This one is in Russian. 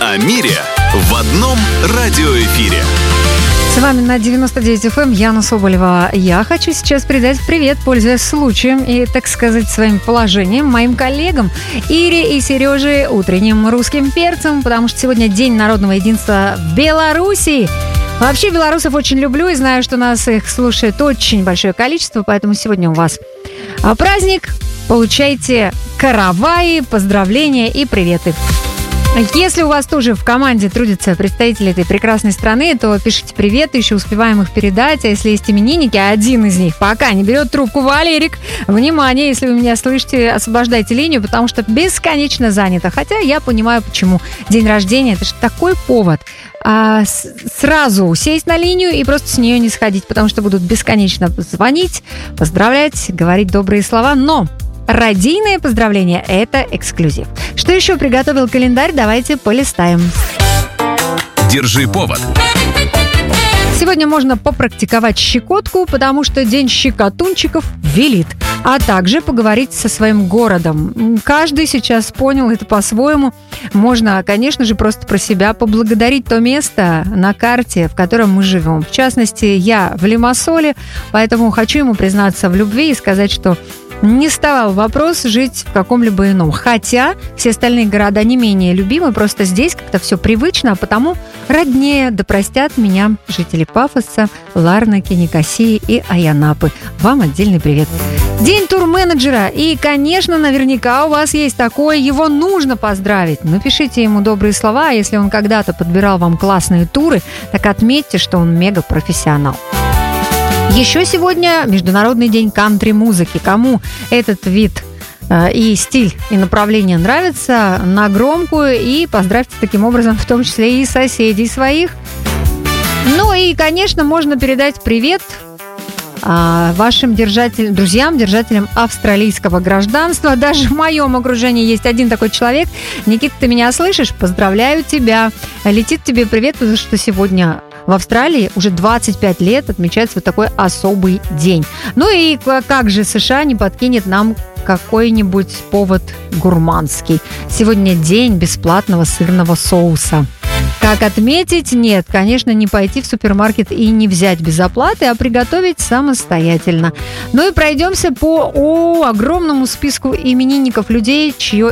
О мире в одном радиоэфире. С вами на 99 FM Яна Соболева. Я хочу сейчас передать привет, пользуясь случаем и, так сказать, своим положением, моим коллегам Ире и Сереже, утренним русским перцам, потому что сегодня День народного единства в Беларуси. Вообще белорусов очень люблю и знаю, что нас их слушает очень большое количество, поэтому сегодня у вас праздник. Получайте караваи, поздравления и приветы. Если у вас тоже в команде трудятся представители этой прекрасной страны, то пишите привет, еще успеваем их передать. А если есть именинники, один из них пока не берет трубку, Валерик, внимание, если вы меня слышите, освобождайте линию, потому что бесконечно занято. Хотя я понимаю, почему. День рождения – это же такой повод. Сразу сесть на линию и просто с нее не сходить, потому что будут бесконечно звонить, поздравлять, говорить добрые слова, но... Радийное поздравление – это эксклюзив. Что еще приготовил календарь? Давайте полистаем. Держи повод. Сегодня можно попрактиковать щекотку, потому что День щекотунчиков велит. А также поговорить со своим городом. Каждый сейчас понял это по-своему. Можно, конечно же, просто про себя поблагодарить то место на карте, в котором мы живем. В частности, я в Лимассоле, поэтому хочу ему признаться в любви и сказать, что не вставал вопрос жить в каком-либо ином. Хотя все остальные города не менее любимы, просто здесь как-то все привычно, а потому роднее. Да простят меня жители Пафоса, Ларнаки, Никосии и Аянапы. Вам отдельный привет. День турменеджера. И, конечно, наверняка у вас есть такое, его нужно поздравить. Напишите ему добрые слова, а если он когда-то подбирал вам классные туры, так отметьте, что он мега-профессионал. Еще сегодня Международный день кантри-музыки. Кому этот вид и стиль, и направление нравится, на громкую, и поздравьте таким образом в том числе и соседей своих. Ну и, конечно, можно передать привет вашим друзьям, держателям австралийского гражданства. Даже в моем окружении есть один такой человек. Никита, ты меня слышишь? Поздравляю тебя. Летит тебе привет, потому что сегодня... В Австралии уже 25 лет отмечается вот такой особый день. Ну и как же США не подкинет нам какой-нибудь повод гурманский? Сегодня день бесплатного сырного соуса. Как отметить? Нет, конечно, не пойти в супермаркет и не взять без оплаты, а приготовить самостоятельно. Ну и пройдемся по огромному списку именинников людей, чье